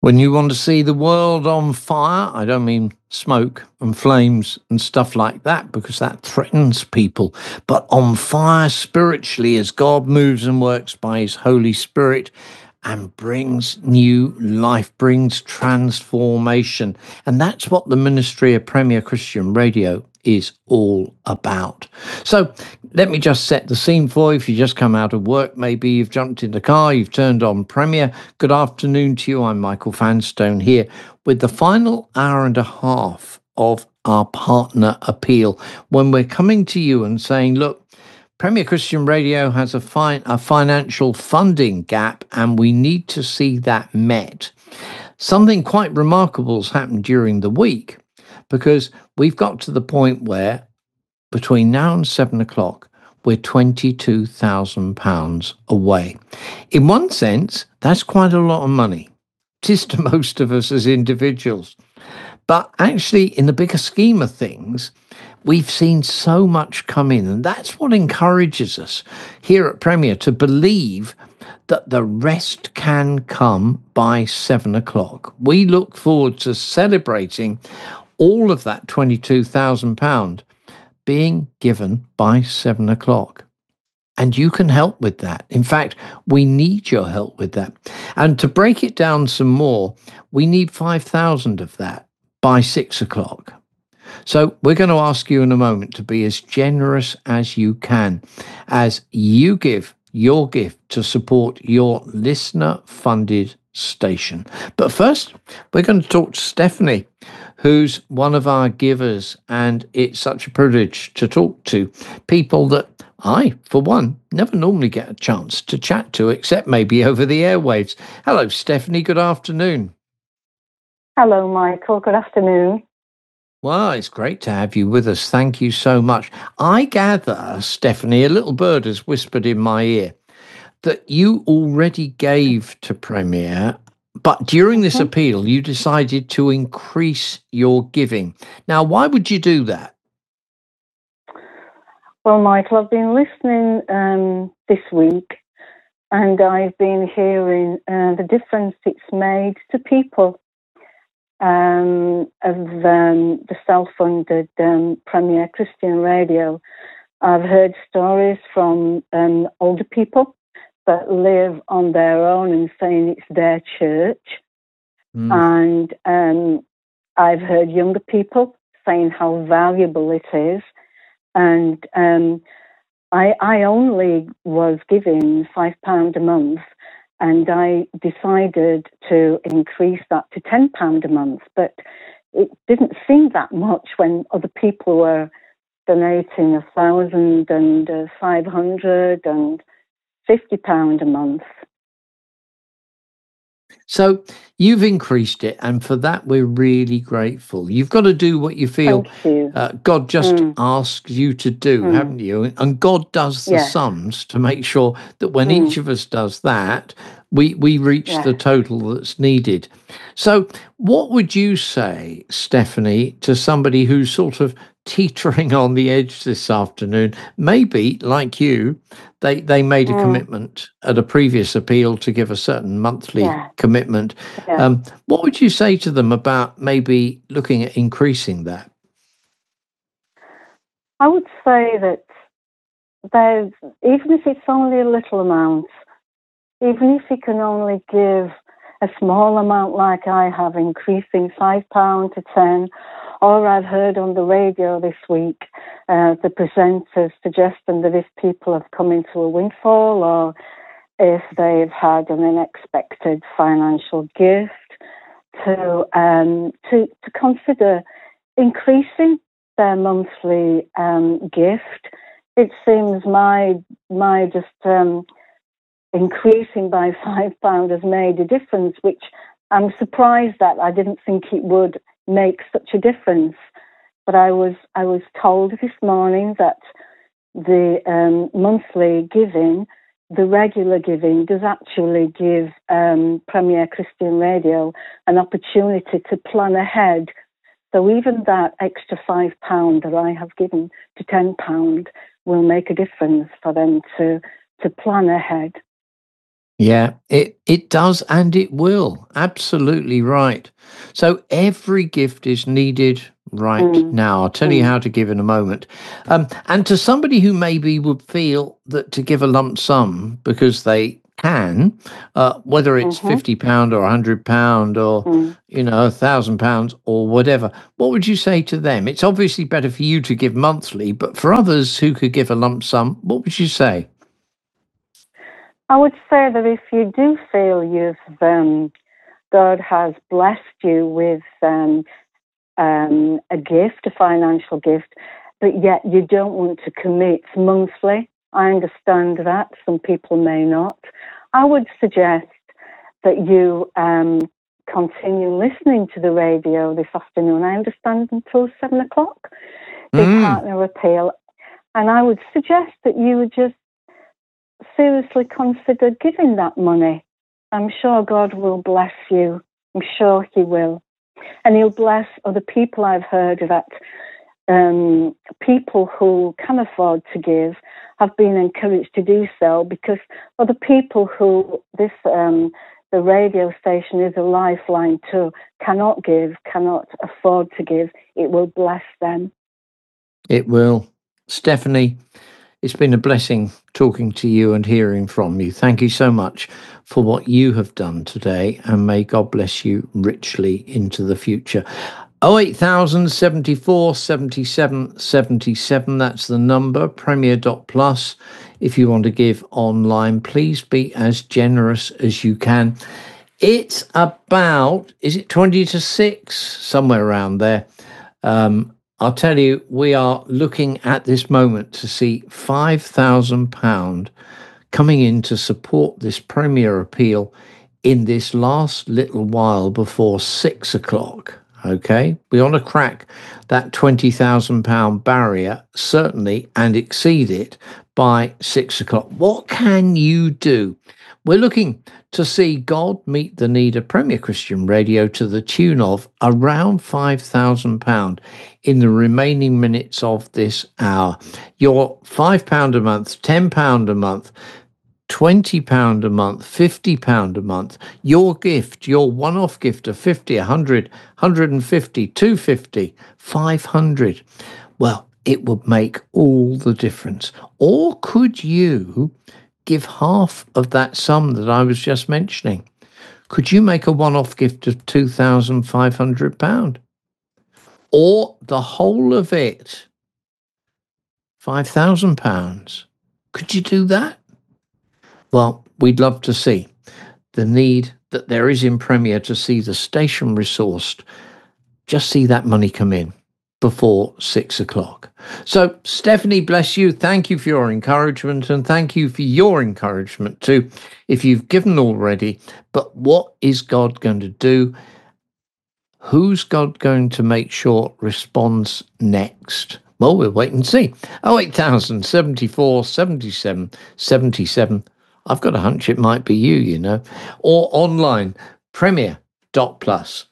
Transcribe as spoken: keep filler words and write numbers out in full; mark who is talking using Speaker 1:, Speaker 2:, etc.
Speaker 1: When you want to see the world on fire, I don't mean smoke and flames and stuff like that, because that threatens people, but on fire spiritually as God moves and works by his Holy Spirit and brings new life, brings transformation. And that's what the ministry of Premier Christian Radio is all about. So let me just set the scene for you. If you just come out of work, maybe you've jumped in the car, you've turned on Premier. Good afternoon to you. I'm Michael Fanstone here with the final hour and a half of our partner appeal, when we're coming to you and saying, look, Premier Christian Radio has a, fi- a financial funding gap and we need to see that met. Something quite remarkable has happened during the week, because we've got to the point where between now and seven o'clock, we're twenty-two thousand pounds away. In one sense, that's quite a lot of money. It is to most of us as individuals. But actually, in the bigger scheme of things, we've seen so much come in. And that's what encourages us here at Premier to believe that the rest can come by seven o'clock. We look forward to celebrating all of that twenty-two thousand pounds being given by seven o'clock. And you can help with that. In fact, we need your help with that. And to break it down some more, we need five thousand of that by six o'clock. So we're going to ask you in a moment to be as generous as you can as you give your gift to support your listener-funded station. But first, we're going to talk to Stephanie, who's one of our givers, and it's such a privilege to talk to people that I, for one, never normally get a chance to chat to, except maybe over the airwaves. Hello, Stephanie. Good afternoon.
Speaker 2: Hello, Michael. Good afternoon.
Speaker 1: Well, it's great to have you with us. Thank you so much. I gather, Stephanie, a little bird has whispered in my ear that you already gave to Premier, but during this mm-hmm. appeal, you decided to increase your giving. Now, why would you do that?
Speaker 2: Well, Michael, I've been listening um, this week, and I've been hearing uh, the difference it's made to people. Um, of um, the self-funded um, Premier Christian Radio. I've heard stories from um, older people that live on their own and saying it's their church. Mm. And um, I've heard younger people saying how valuable it is. And um, I, I only was giving five pounds a month, and I decided to increase that to ten pounds a month. But it didn't seem that much when other people were donating a thousand and uh, five hundred and fifty pounds a month.
Speaker 1: So you've increased it, and for that we're really grateful. You've got to do what you feel
Speaker 2: you.
Speaker 1: Uh, God just mm. asks you to do, mm. haven't you? And God does the
Speaker 2: yes.
Speaker 1: sums to make sure that when
Speaker 2: mm.
Speaker 1: each of us does that, we, we reach
Speaker 2: yes.
Speaker 1: the total that's needed. So what would you say, Stephanie, to somebody who's sort of teetering on the edge this afternoon? Maybe, like you, they, they made a mm. commitment at a previous appeal to give a certain monthly
Speaker 2: yeah.
Speaker 1: commitment.
Speaker 2: Yeah.
Speaker 1: Um, what would you say to them about maybe looking at increasing that?
Speaker 2: I would say that there's, even if it's only a little amount, even if you can only give a small amount like I have, increasing five pounds to ten, or I've heard on the radio this week uh, the presenters suggesting that if people have come into a windfall or if they've had an unexpected financial gift, to um, to, to consider increasing their monthly um, gift. It seems my my just um, increasing by five pounds has made a difference, which I'm surprised that I didn't think it would make such a difference. But I was I was told this morning that the um, monthly giving, the regular giving, does actually give um, Premier Christian Radio an opportunity to plan ahead. So even that extra five pounds that I have given to ten pounds will make a difference for them to, to plan ahead.
Speaker 1: Yeah, it it does and it will. Absolutely right. So every gift is needed right
Speaker 2: Mm,
Speaker 1: now. I'll tell you
Speaker 2: mm,
Speaker 1: how to give in a moment. Um, and to somebody who maybe would feel that to give a lump sum because they can, uh, whether it's
Speaker 2: mm-hmm,
Speaker 1: fifty pound or a hundred pound or
Speaker 2: mm.
Speaker 1: you know a thousand pounds or whatever, what would you say to them? It's obviously better for you to give monthly, but for others who could give a lump sum, what would you say?
Speaker 2: I would say that if you do feel you've um, God has blessed you with um, um, a gift, a financial gift, but yet you don't want to commit monthly. I understand that. Some people may not. I would suggest that you um, continue listening to the radio this afternoon. I understand until seven o'clock, the
Speaker 1: Mm,
Speaker 2: partner appeal. And I would suggest that you would just seriously consider giving that money. I'm sure God will bless you. I'm sure He will. And He'll bless other people. I've heard that um, people who can afford to give have been encouraged to do so because other people who this um, the radio station is a lifeline to cannot give, cannot afford to give. It will bless them.
Speaker 1: it will. Stephanie, it's been a blessing talking to you and hearing from you. Thank you so much for what you have done today, and may God bless you richly into the future. Oh eight thousand seventy-four seventy-seven seventy-seven, that's the number, Premier Dot Plus. If you want to give online, please be as generous as you can. It's about, is it twenty to six? Somewhere around there. Um, I'll tell you, we are looking at this moment to see five thousand pounds coming in to support this Premier appeal in this last little while before six o'clock. Okay, we want to crack that twenty thousand pound barrier, certainly, and exceed it by six o'clock. What can you do? We're looking to see God meet the need of Premier Christian Radio to the tune of around five thousand pounds in the remaining minutes of this hour. Your five pounds a month, ten pounds a month, twenty pounds a month, fifty pounds a month, your gift, your one-off gift of fifty, one hundred, one hundred fifty, two hundred fifty, five hundred. Well, it would make all the difference. Or could you give half of that sum that I was just mentioning? Could you make a one-off gift of two thousand five hundred pounds? Or the whole of it, five thousand pounds? Could you do that? Well, we'd love to see the need that there is in Premier to see the station resourced. Just see that money come in before six o'clock. So, Stephanie, bless you. Thank you for your encouragement, and thank you for your encouragement too, if you've given already. But what is God going to do? Who's God going to make sure responds next? Well, we'll wait and see. Oh eight thousand seventy-four seventy-seven seventy-seven. I've got a hunch it might be you, you know. Or online, Premier Dot Plus.